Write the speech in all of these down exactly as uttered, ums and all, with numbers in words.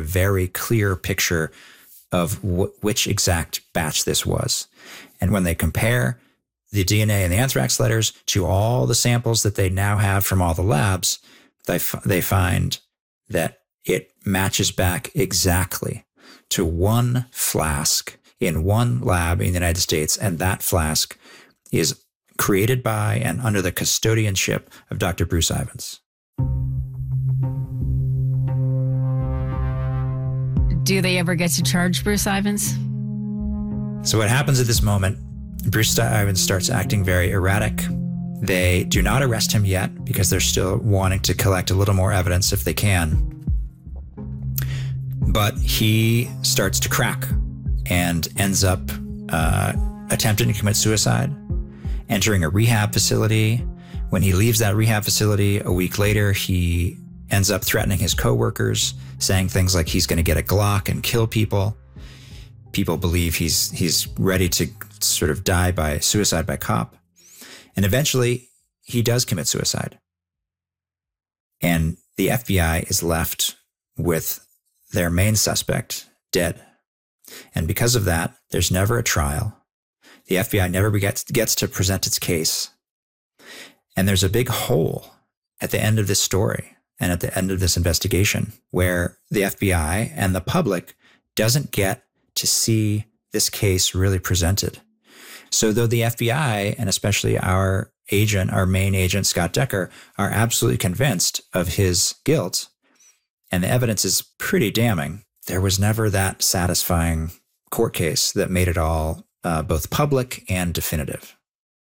very clear picture of wh- which exact batch this was. And when they compare the D N A in the anthrax letters to all the samples that they now have from all the labs, they, f- they find that it matches back exactly to one flask in one lab in the United States. And that flask is created by and under the custodianship of Doctor Bruce Ivins. Do they ever get to charge Bruce Ivins? So what happens at this moment, Bruce Ivins starts acting very erratic. They do not arrest him yet because they're still wanting to collect a little more evidence if they can. But he starts to crack and ends up uh, attempting to commit suicide, entering a rehab facility. When he leaves that rehab facility a week later, he ends up threatening his coworkers, saying things like he's going to get a Glock and kill people. People believe he's he's ready to sort of die by suicide by cop. And eventually, he does commit suicide. And the F B I is left with their main suspect dead. And because of that, there's never a trial. The F B I never gets, gets to present its case. And there's a big hole at the end of this story and at the end of this investigation where the F B I and the public doesn't get to see this case really presented. So though the F B I, and especially our agent, our main agent, Scott Decker, are absolutely convinced of his guilt, and the evidence is pretty damning, there was never that satisfying court case that made it all uh, both public and definitive.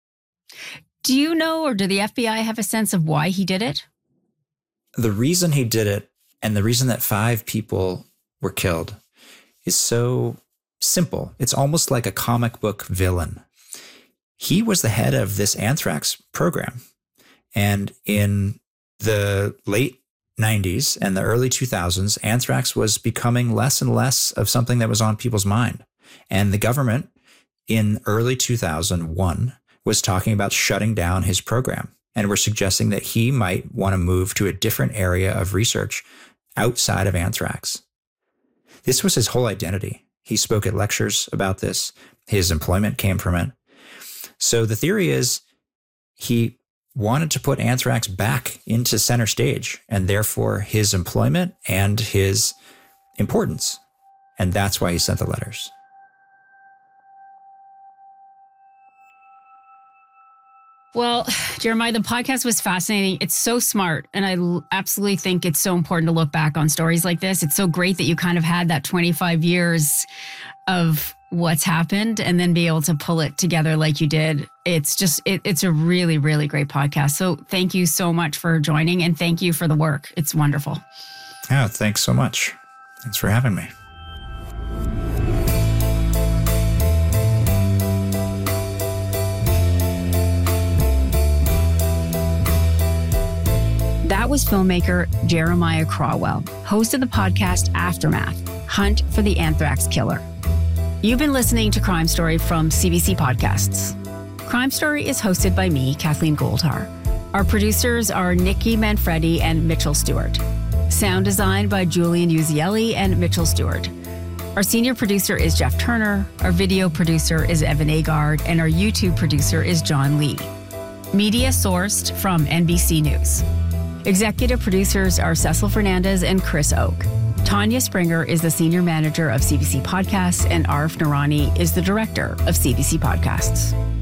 Do you know, or do the F B I have a sense of why he did it? The reason he did it, and the reason that five people were killed, is so simple. It's almost like a comic book villain. He was the head of this anthrax program. And in the late nineties and the early two thousands, anthrax was becoming less and less of something that was on people's mind. And the government in early two thousand one was talking about shutting down his program. And were suggesting that he might want to move to a different area of research outside of anthrax. This was his whole identity. He spoke at lectures about this. His employment came from it. So the theory is he wanted to put anthrax back into center stage, and therefore his employment and his importance. And that's why he sent the letters. Well, Jeremiah, the podcast was fascinating. It's so smart. And I l- absolutely think it's so important to look back on stories like this. It's so great that you kind of had that twenty-five years of what's happened and then be able to pull it together like you did. It's just, it, it's a really, really great podcast. So thank you so much for joining, and thank you for the work. It's wonderful. Yeah, thanks so much. Thanks for having me. That was filmmaker Jeremiah Crawwell, host of the podcast Aftermath, Hunt for the Anthrax Killer. You've been listening to Crime Story from C B C Podcasts. Crime Story is hosted by me, Kathleen Goldhar. Our producers are Nikki Manfredi and Mitchell Stewart. Sound design by Julian Uzielli and Mitchell Stewart. Our senior producer is Jeff Turner, our video producer is Evan Agard, and our YouTube producer is John Lee. Media sourced from N B C News. Executive producers are Cecil Fernandez and Chris Oak. Tanya Springer is the senior manager of C B C Podcasts, and Arif Noorani is the director of C B C Podcasts.